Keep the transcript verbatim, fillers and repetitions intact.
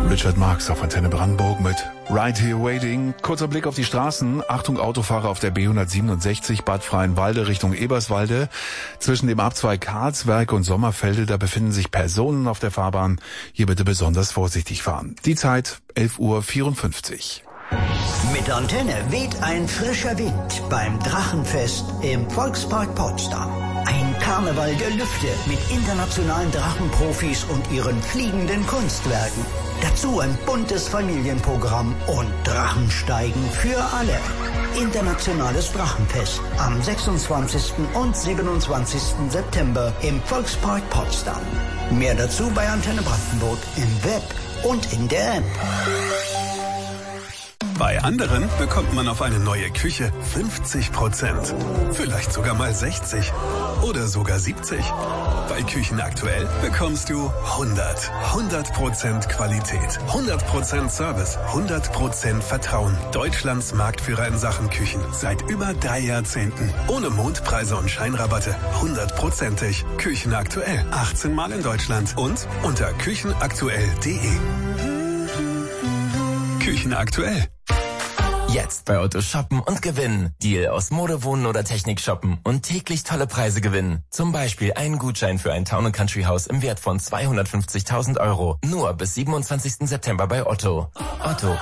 Richard Marx auf Antenne Brandenburg mit Right Here Waiting. Kurzer Blick auf die Straßen. Achtung, Autofahrer auf der B hundertsiebenundsechzig Bad Freienwalde Richtung Eberswalde. Zwischen dem Abzweig Karlswerk und Sommerfelde, da befinden sich Personen auf der Fahrbahn. Hier bitte besonders vorsichtig fahren. Die Zeit elf Uhr vierundfünfzig. Mit Antenne weht ein frischer Wind beim Drachenfest im Volkspark Potsdam. Ein Karneval der Lüfte mit internationalen Drachenprofis und ihren fliegenden Kunstwerken. Dazu ein buntes Familienprogramm und Drachensteigen für alle. Internationales Drachenfest am sechsundzwanzigsten und siebenundzwanzigsten September im Volkspark Potsdam. Mehr dazu bei Antenne Brandenburg im Web und in der App. Bei anderen bekommt man auf eine neue Küche fünfzig Prozent. Vielleicht sogar mal sechzig oder sogar siebzig. Bei Küchen aktuell bekommst du hundert. hundert Prozent Qualität, hundert Prozent Service, hundert Prozent Vertrauen. Deutschlands Marktführer in Sachen Küchen seit über drei Jahrzehnten. Ohne Mondpreise und Scheinrabatte. hundertprozentig. Küchen aktuell. achtzehn Mal in Deutschland und unter küchenaktuell punkt de. Küchen aktuell. Jetzt bei Otto shoppen und gewinnen. Deal aus Mode, Wohnen oder Technik shoppen und täglich tolle Preise gewinnen. Zum Beispiel einen Gutschein für ein Town and Country Haus im Wert von zweihundertfünfzigtausend Euro. Nur bis siebenundzwanzigsten September bei Otto. Otto.